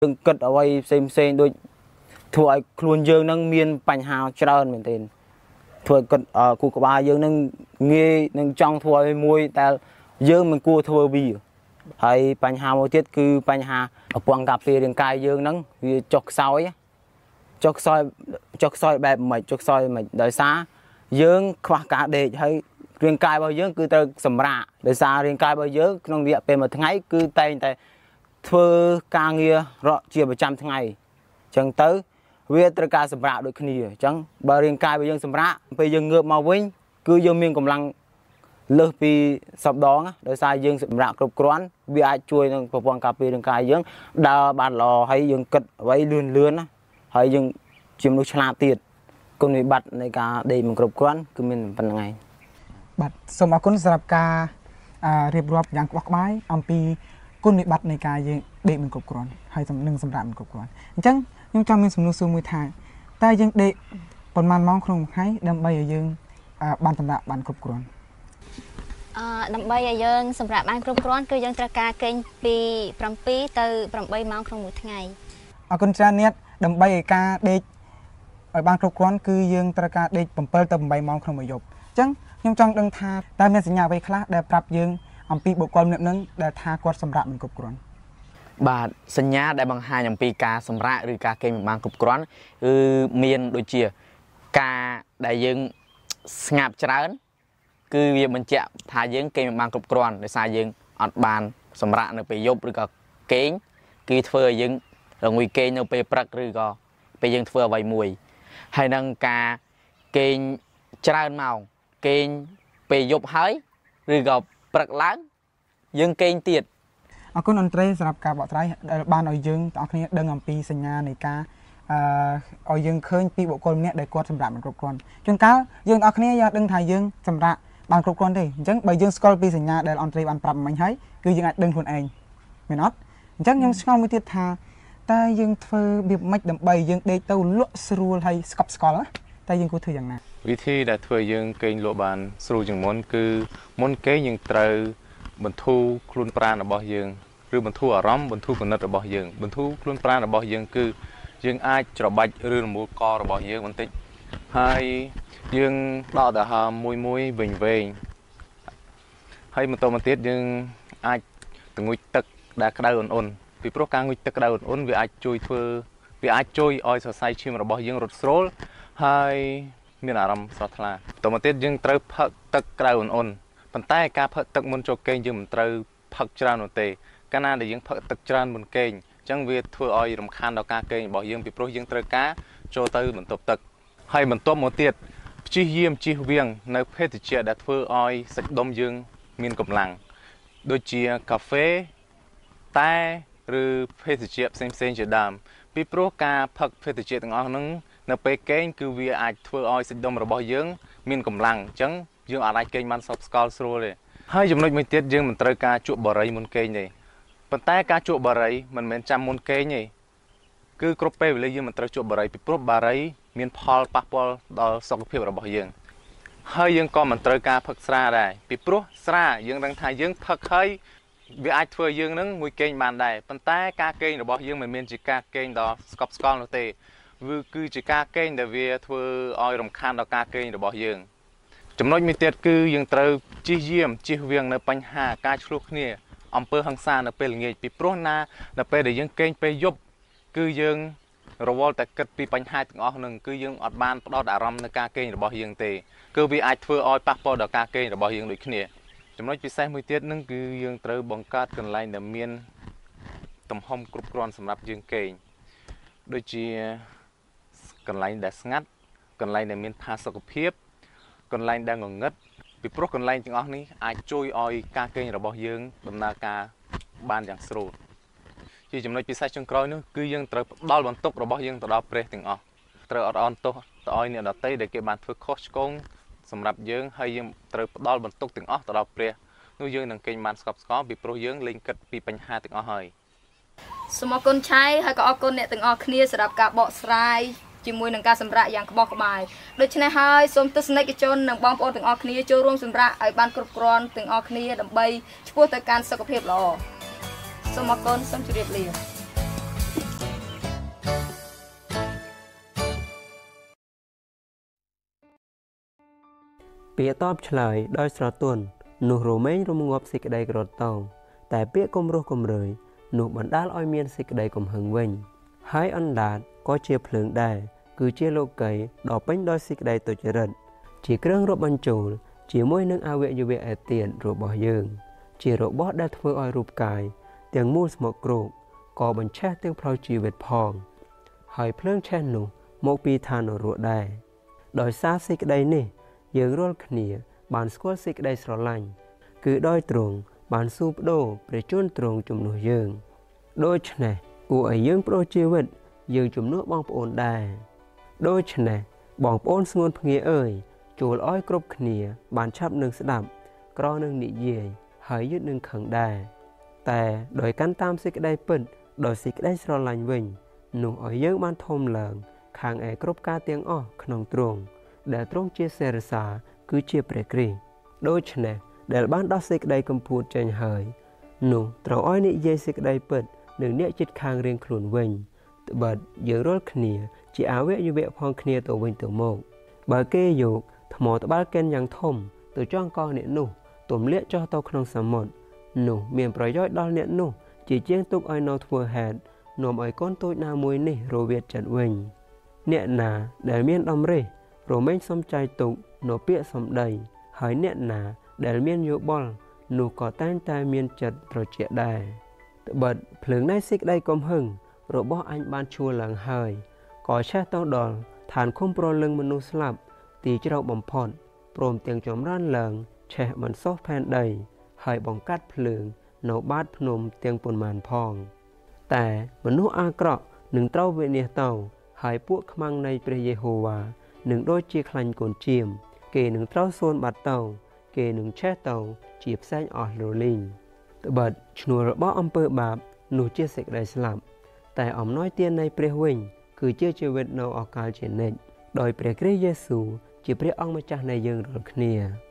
យើងគិតអ្វីផ្សេងដូចធ្វើឲ្យខ្លួនយើងនឹងមានបញ្ហាច្រើនមែនទែនធ្វើគិតគូក្បាលយើងនឹងងាយនឹងចង់ធ្វើឲ្យមួយតែយើងមិនគួរធ្វើវាហើយបញ្ហាមួយទៀតគឺបញ្ហាប្រព័ន្ធការពាររាងកាយយើងនឹងវាចុះខ្សោយបែបមិនចុះខ្សោយមិនដោយសារយើងខ្វះការដេកហើយរាងកាយរបស់យើងគឺត្រូវសម្រាកដោយសាររាងកាយរបស់យើងក្នុងរយៈពេលមួយថ្ងៃគឺតែងតែធ្វើការងាររកជាប្រចាំថ្ងៃអញ្ចឹងទៅវាត្រូវការសម្រាកដូចគ្នាអញ្ចឹងបើរាងកាយរបស់យើងសម្រាកពេលយើងងើបមកវិញគឺយើងមានកម្លាំងលើសពីសពដងដោយសារយើងសម្រាកគ្រប់គ្រាន់វាអាចជួយនឹងប្រព័ន្ធការពាររាងកាយយើងដើរបានល្អហើយយើងគិតអ្វីលឿនណាហើយយើងជាមនុស្សឆ្លាតទៀតគុណវិបត្តិនៃការដេកមិនគ្រប់គ្រាន់គឺមានប៉ុណ្្នឹងឯងបាទសូមអរគុណសម្រាប់ការរៀបរាប់យ៉ាងក្បោះក្បាយអំពីគុណវិបត្តិនៃការយើងដេកមិនគ្រប់គ្រាន់ហើយនឹងសម្រាប់មិនគ្រប់គ្រាន់អញ្ចឹងខ្ញុំចង់មានសំណួរសួរមួយថាតើយើងដេកប៉ុន្មានម៉ោងក្នុងមួយថ្ងៃដើម្បីឲ្យយើងបានសម្រាប់បានគ្រប់គ្រាន់ដើម្បីឲ្យយើងសម្រាប់បានគ្រប់គ្រាន់គឺយើងត្រូវការគេងពី7ទៅ8ម៉ោងក្នុងមួយថ្ងៃអរគុណច្រើននាងដើម្បីឲ្យការដេកឲ្យបានគ្រប់គ្រាន់គឺយើងត្រូវការដេក7ទៅ8ម៉ោងក្នុងមួយយប់អញ្ចឹងខ្ញុំចង់ដឹងថាតើមានសញ្ញាអ្វីខ្លះដែលប្រាប់យើងអំពីបុគ្គលម្នាក់នឹងដែលថាគាត់សម្រាប់មិនគ្រប់គ្រាន់បាទសញ្ញាដែលបង្ហាញអំពីការសម្រាកឬការគេងមិនបានគ្រប់គ្រាន់គឺមានដូចជាការដែលយើងស្ងាប់ច្រើនគឺវាបញ្ជាក់ថាយើងគេងមិនបានគ្រប់គ្រាន់ដោយសារយើងអត់បានសម្រាកនៅពេលយប់ឬក៏គេងគឺធ្វើឲ្យយើងរងុយគេងនៅពេលព្រឹកឬក៏ពេលយើងធ្វើអ្វីមួយហើយនឹងការគេងច្រើនម៉ោងគេងពេលយប់ហើយឬក៏ព្រឹកឡើងយើងគេងទៀតអរគុណអន្តរេសម្រាប់ការបកស្រាយដែលបានឲ្យយើងទាំងអស់គ្នាដឹងអំពីសញ្ញានៃការឲ្យយើងឃើញពីបុគ្គលម្នាក់ដែលគាត់សម្រាប់មិនគ្រប់គ្រាន់ជួនកាលយើងទាំងអស់គ្នាយើងដឹងថាយើងសម្រាប់បានគ្រប់គ្រាន់ទេអញ្ចឹងបើយើងស្គាល់ពីសញ្ញាដែលអន្តរេបានប្រាប់មិញហើយគឺយើងអាចដឹងខ្លួនឯងមែនអត់អញ្ចឹងខ្ញុំឆ្ងល់មួយទៀតថាតើយើងធ្វើវាម៉េចដើម្បីយើងដេកទៅលក់ស្រួលហើយស្កប់ស្កល់តែយើងគួរធ្វើយ៉ាងណាវិធីដែលធ្វើយើងគេងលក់បានស្រួលជាងមុនគឺមុនគេងយើងត្រូវបន្ធូរខ្លួនប្រាណរបស់យើងឬបន្ធូរអារម្មណ៍បន្ធូរគំនិតរបស់យើងបន្ធូរខ្លួនប្រាណរបស់យើងគឺយើងអាចច្របាច់ឬរមូលករបស់យើងបន្តិចហើយយើងដកដង្ហើមមួយវិញហើយបន្តមកទៀតយើងអាចទងុយទឹកដែលក្តៅអ៊ុនពីព្រោះការងុយទឹកក្តៅអ៊ុនវាអាចជួយឲ្យសរសៃឈាមរបស់យើងរត់ស្រួលហើយមានអារម្មណ៍ស្រស់ថ្លាបន្តមកទៀតយើងត្រូវផឹកទឹកក្តៅអ៊ុនប៉ុន្តែការផឹកទឹកមុនចូលគេងយើងមិនត្រូវផឹកច្រើននោះទេកាលណាដែលយើងផឹកទឹកច្រើនមុនគេងអញ្ចឹងវាធ្វើឲ្យរំខានដល់ការគេងរបស់យើងពីព្រោះយើងត្រូវការចូលទៅបន្ទប់ទឹកហើយបន្ទាប់មកទៀតព្យាយាមជៀសវាងនៅភេសជ្ជៈដែលធ្វើឲ្យសាច់ដុំយើងមានកម្លាំងដូចជាកាហ្វេតែឬភេសជ្ជៈផ្សេងជាដើមពីព្រោះការផឹកភេសជ្ជៈទាំងអស់ហ្នឹងនៅពេលគេងគឺវាអាចធ្វើឲ្យសាច់ដុំរបស់យើងមានកម្លាំងអញ្ចឹងយើងអាចគេងបានសពស្កល់ស្រួលទេហើយចំណុចមួយទៀតយើងមិនត្រូវការជក់បារីមុនគេងទេប៉ុន្តែការជក់បារីមិនមែនចាំមុនគេងទេគឺគ្រប់ពេលវេលាយើងមិនត្រូវជក់បារីពីព្រោះបារីមានផលប៉ះពាល់ដល់សុខភាពរបស់យើងហើយយើងក៏មិនត្រូវការផឹកស្រាដែរពីព្រោះស្រាយើងដឹងថាយើងផឹកហើយវាអាចធ្វើយើងនឹងមួយគេងបានដែរប៉ុន្តែការគេងរបស់យើងមិនមែនជាការគេងដ៏ស្កប់ស្កល់នោះទេវាគឺជាការគេងដែលវាធ្វើឲ្យរំខានដល់ការគេងរបស់យើងចំណុចមួយទៀតគឺយើងត្រូវជៀសវាងនៅបញ្ហាការឆ្លោះគ្នាអំពើហិង្សានៅពេលល្ងាចពីព្រោះណានៅពេលដែលយើងគេងពេលយប់គឺយើងរវល់តែគិតពីបញ្ហាទាំងអស់ហ្នឹងគឺយើងអត់បានផ្ដោតអារម្មណ៍នៅការគេងរបស់យើងទេគឺវាអាចធ្វើឲ្យប៉ះពាល់ដល់ការគេងរបស់យើងដូចគ្នាចំណុចពិសេសមួយទៀតហ្នឹងគឺយើងត្រូវបង្កើតកន្លែងដែលមានទំហំគ្រប់គ្រាន់សម្រាប់យើងគេងដូចជាកន្លែងដែលស្ងាត់កន្លែងដែលមានផាសុកភាពកន្លែងដែលងងឹតពីព្រោះកន្លែងទាំងអស់នេះអាចជួយឲ្យការគេងរបស់យើងដំណើរការបានយ៉ាងស្រួលជាចំណុចពិសេសចុងក្រោយនោះគឺយើងត្រូវផ្ដល់បន្ទុករបស់យើងទៅដល់ព្រះទាំងអស់ត្រូវអត់អន់ទោសទៅឲ្យអ្នកដទៃដែលគេបានធ្វើខុសឆ្គងសម្រាប់យើងហើយយើងត្រូវផ្ដល់បន្ទុកទាំងអស់ទៅដល់ព្រះនោះយើងនឹងគេងបានស្កប់ស្កល់ពីព្រោះយើងលែងគិតពីបញ្ហាទាំងអស់ហើយសូមអរគុណឆៃហើយក៏អរគុណអ្នកទាំងអស់គ្នាសម្រាប់ការបកស្រាយជាមួយនឹងការសម្រាកយ៉ាងក្បោះក្បាយដូច្នេះហើយសូមទស្សនិកជននិងបងប្អូនទាំងអស់គ្នាចូលរួមសម្រាកឲ្យបានគ្រប់គ្រាន់ទាំងអស់គ្នាដើម្បីឆ្ពោះទៅកាន់សុខភាពល្អសូមអរគុណសូមជម្រាបលាពាក្យតបឆ្លើយដោយស្រទន់នោះរមែងរំងាប់សេចក្តីក្រតោតែពាក្យគំរោះគំរើយនោះបណ្ដាលឲ្យមានសេចក្តីកំហឹងវិញហើយអណ្ដាតក៏ជាភ្លើងដែរគឺជាលោកីដ៏ពេញដោយសេចក្តីទុច្ចរិតជាគ្រឿងរាប់បញ្ចូលជាមួយនឹងអវយវៈឯទៀតរបស់យើងជារបស់ដែលធ្វើឲ្យរូបកាយទាំងមូលស្មុគគ្រោកក៏បញ្ឆេះទាំងផ្លូវជីវិតផងហើយភ្លើងឆេះនោះមកពីឋាននរកដែរដោយសារសេចក្តីនេះយើងរាល់គ្នាបានស្គាល់សេចក្តីស្រឡាញ់គឺដោយទ្រង់បានសួរបដូរព្រះជន្មទ្រង់ជំនួសយើងដូច្នេះគួរឲ្យយើងបដូរជីវិតយើងជំនួសបងប្អូនដែរដូច្នេះបងប្អូនស្ងួនភ្ងាអើយចូលឲ្យគ្រប់គ្នាបានឆាប់នឹងស្ដាប់ក្រនឹងនិយាយហើយយឺតនឹងខឹងដែរតែដោយកាន់តាមសេចក្តីពិតដោយសេចក្តីស្រឡាញ់វិញនោះឲ្យយើងបានធំឡើងខាងឯគ្រប់ការទាំងអស់ក្នុងទ្រង់ដែលទ្រង់ជាសេរសាគឺជាព្រះគ្រីស្ទដូច្នេះដែលបានដោះសេចក្តីកំពួតចេញហើយនោះត្រូវឲ្យនិយាយសេចក្តីពិតនឹងអ្នកជិតខាងរៀងខ្លួនវិញត្បិតយើងរាល់គ្នាជាអវយវៈផងគ្នាទៅវិញទៅមកបើគេយកថ្មត្បាល់កិនយ៉ាងធំទៅចងកអ្នកនោះទម្លាក់ចុះទៅក្នុងសមុទ្រនោះមានប្រយោជន៍ដល់អ្នកនោះជាជាងទុកឲ្យនៅធ្វើហេតុនាំឲ្យកូនតូចណាមួយនេះរវាទចិត្តវិញអ្នកណាដែលមានដំរេះរមែងសំចៃទុកនៅពាក្យសម្ដីហើយអ្នកណាដែលមានយោបល់នោះក៏តែងតែមានចិត្តត្រជាក់ដែរត្បិតភ្លើងនៃសេចក្តីកំហឹងរបស់អញបានឈួរឡើងហើយក៏ឆេះទៅដល់ឋានឃុំប្រលឹងមនុស្សស្លាប់ទីជ្រៅបំផុតព្រមទាំងចម្រើនឡើងឆេះមិនសោះផែនដីហើយបង្កាត់ភ្លើងនៅបាតភ្នំទាំងប៉ុន្មានផងតែមនុស្សអាក្រក់នឹងត្រូវវិនាសទៅហើយពួកខ្មាំងនៃព្រះយេហូវ៉ានឹងដូចជាខ្លាញ់កូនជៀមគេនឹងត្រូវសួនបាត់ទៅគេនឹងឆេះទៅជាផ្សែងអស់រលីងត្បិតឈ្នួលរបស់អំពើបាបនោះជាសេចក្តីស្លាប់តែអំណោយទាននៃព្រះវិញគឺជាជីវិតនៅអកាលជានិច្ចដោយព្រះគ្រីស្ទយេស៊ូវជាព្រះអង្គម្ចាស់នៃយើងរាល់គ្នា